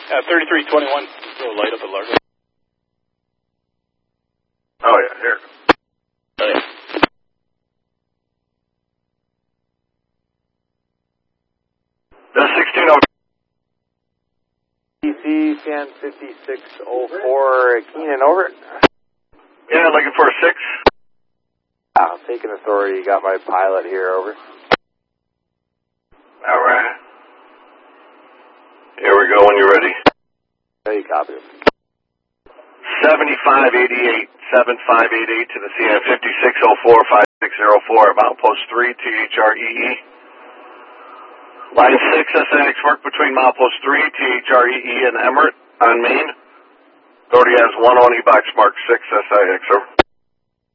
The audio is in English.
3321, go light up at Largo. Oh, yeah, here. Oh, yeah. That's 16 DC, Scan 5604, Keenan, over. Yeah, looking for a 6. Taking authority, got my pilot here, over. All right. Here we go when you're ready. How you copy it? 7588, 7588 to the CN 5604, 5604 at milepost 3, THREE. Line 6, SNX work between milepost 3, THREE and Emirates on Main. Authority has 1 on E-box mark 6, SIX, over.